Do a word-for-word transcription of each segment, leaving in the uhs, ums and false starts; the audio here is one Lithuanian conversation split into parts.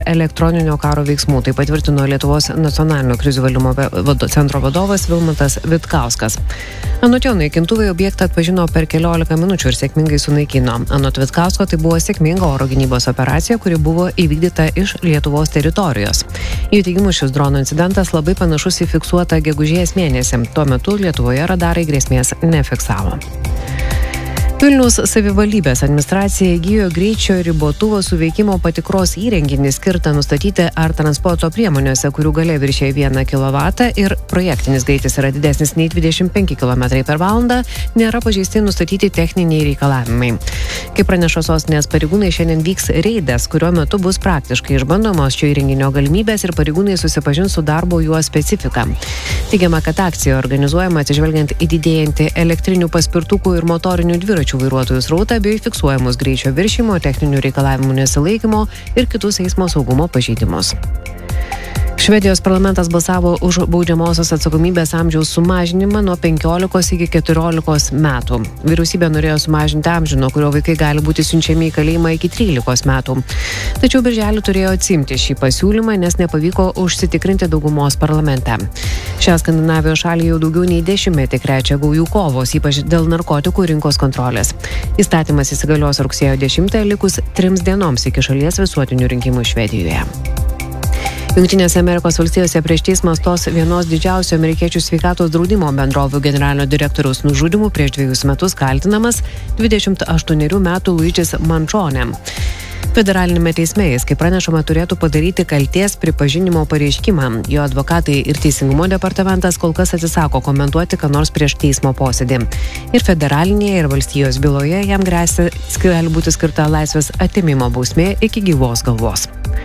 elektroninio karo veiksmų, tai patvirtino Lietuvos nacionalinio krizių valdymo centro vadovas Vilmantas Vitkauskas. Anot jo, naikintuvai objektą atpažino per keliolika minučių ir sėkmingai sunaikino. Anot Vitkausko, tai buvo sėkminga oro gynybos operacija, kuri buvo įvykdyta iš Lietuvos teritorijos. Jų teigimu, šis drono incidentas labai panašus į fiksuotą gegužės mėnesį. Tuo metu Lietuvoje radarai grėsmės nefiksavo. Vilniaus savivaldybės administracija įgijo greičio ribotuvo suveikimo patikros įrenginį skirtą nustatyti, ar transporto priemonėse, kurių galia viršija vieną kilovatą ir projektinis greitis yra didesnis nei dvidešimt penki kilometrai per valandą, nėra pažeisti nustatyti techniniai reikalavimai. Kaip praneša sostinės pareigūnai, šiandien vyks reidas, kurio metu bus praktiškai išbandomos šio įrenginio galimybės ir pareigūnai susipažins su darbo juo specifika. Teigiama, kad akcija organizuojama atsižvelgiant į didėjantį elektrinių paspirtukų ir motorinių dviračių vairuotojų srautą bei fiksuojamus greičio viršymo, techninių reikalavimų nesilaikymo ir kitus eismo saugumo pažeidimus. Švedijos parlamentas balsavo už baudžiamosios atsakomybės amžiaus sumažinimą nuo penkiolikos iki keturiolikos metų. Vyriausybė norėjo sumažinti amžių, nuo kurio vaikai gali būti siunčiami į kalėjimą iki trylikos metų. Tačiau birželį turėjo atsimti šį pasiūlymą, nes nepavyko užsitikrinti daugumos parlamente. Šią Skandinavijos šalį jau daugiau nei dešimtmetį krečia gaujų kovos, ypač dėl narkotikų rinkos kontrolės. Įstatymas įsigalios rugsėjo dešimtąją likus trims dienoms iki šalies visuotinių rinkimų Švedijoje. Jungtinėse Amerikos valstijose prieš teismą stos vienos didžiausių amerikiečių sveikatos draudimo bendrovių generalinio direktoriaus nužudymu prieš dviejus metus kaltinamas dvidešimt aštuonerių metų Luidžis Mančonė. Federalinėme teisme jis, kaip pranešama, turėtų padaryti kaltės pripažinimo pareiškimą. Jo advokatai ir Teisingumo departamentas kol kas atsisako komentuoti, ką nors prieš teismo posėdį. Ir federalinėje ir valstijos byloje jam gresia gali būti skirta laisvės atėmimo bausmė iki gyvos galvos.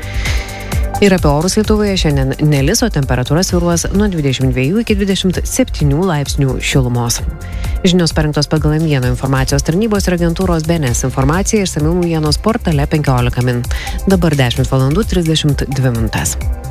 Ir apie orus Lietuvoje šiandien nelis, o temperatūra svyruos nuo dvidešimt dviejų iki dvidešimt septynių laipsnių šilumos. Žinios parengtos pagal M vieną informacijos tarnybos ir agentūros B N S informaciją išsamių naujienos portale penkiolika min. Dabar dešimt valandų trisdešimt dvi minutės.